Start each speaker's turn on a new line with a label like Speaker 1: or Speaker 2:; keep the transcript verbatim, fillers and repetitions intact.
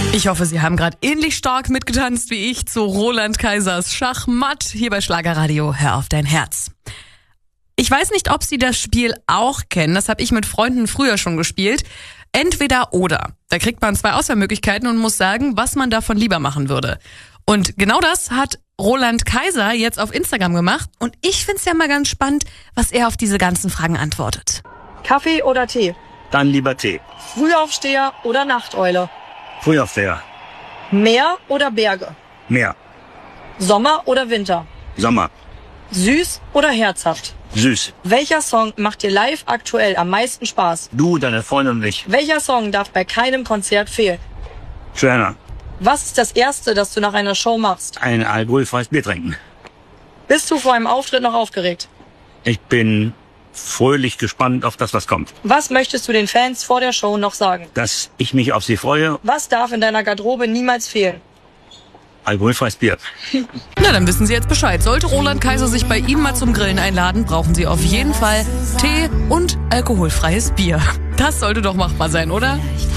Speaker 1: Ich hoffe, Sie haben gerade ähnlich stark mitgetanzt wie ich zu Roland Kaisers Schachmatt hier bei Schlagerradio. Hör auf dein Herz. Ich weiß nicht, ob Sie das Spiel auch kennen. Das habe ich mit Freunden früher schon gespielt. Entweder oder. Da kriegt man zwei Auswahlmöglichkeiten und muss sagen, was man davon lieber machen würde. Und genau das hat Roland Kaiser jetzt auf Instagram gemacht. Und ich find's ja mal ganz spannend, was er auf diese ganzen Fragen antwortet.
Speaker 2: Kaffee oder Tee?
Speaker 3: Dann lieber Tee.
Speaker 2: Frühaufsteher oder Nachteule?
Speaker 3: Frühaufsteher.
Speaker 2: Meer oder Berge?
Speaker 3: Meer.
Speaker 2: Sommer oder Winter?
Speaker 3: Sommer.
Speaker 2: Süß oder herzhaft?
Speaker 3: Süß.
Speaker 2: Welcher Song macht dir live aktuell am meisten Spaß?
Speaker 3: Du, deine Freundin und ich.
Speaker 2: Welcher Song darf bei keinem Konzert fehlen?
Speaker 3: Joanna.
Speaker 2: Was ist das Erste, das du nach einer Show machst?
Speaker 3: Ein alkoholfreies Bier trinken.
Speaker 2: Bist du vor einem Auftritt noch aufgeregt?
Speaker 3: Ich bin fröhlich gespannt auf das, was kommt.
Speaker 2: Was möchtest du den Fans vor der Show noch sagen?
Speaker 3: Dass ich mich auf sie freue.
Speaker 2: Was darf in deiner Garderobe niemals fehlen?
Speaker 3: Alkoholfreies Bier.
Speaker 1: Na, dann wissen Sie jetzt Bescheid. Sollte Roland Kaiser sich bei Ihnen mal zum Grillen einladen, brauchen Sie auf jeden Fall Tee und alkoholfreies Bier. Das sollte doch machbar sein, oder?